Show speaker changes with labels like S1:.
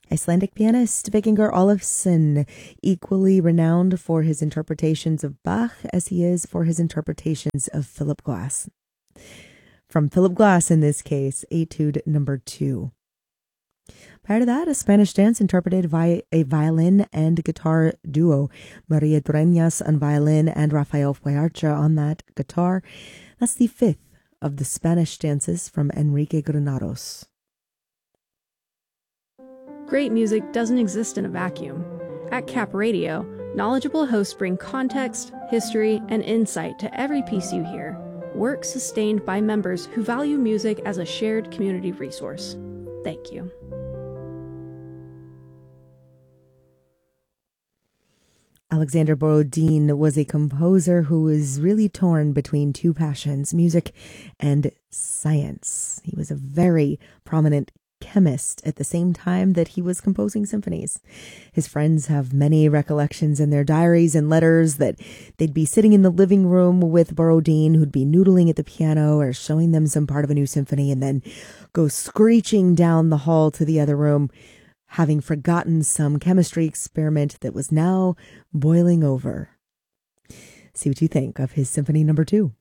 S1: Icelandic pianist Vikingur Olafsson, equally renowned for his interpretations of Bach as he is for his interpretations of Philip Glass. From Philip Glass, in this case, Etude number 2. Prior to that, a Spanish dance interpreted by a violin and guitar duo, Maria Dueñas on violin and Rafael Fuercha on that guitar. That's the 5th of the Spanish dances from Enrique Granados.
S2: Great music doesn't exist in a vacuum. At Cap Radio, knowledgeable hosts bring context, history, and insight to every piece you hear. Work sustained by members who value music as a shared community resource. Thank you.
S1: Alexander Borodin was a composer who was really torn between two passions, music and science. He was a very prominent chemist at the same time that he was composing symphonies. His friends have many recollections in their diaries and letters that they'd be sitting in the living room with Borodin, who'd be noodling at the piano or showing them some part of a new symphony, and then go screeching down the hall to the other room, having forgotten some chemistry experiment that was now boiling over. See what you think of his Symphony Number 2.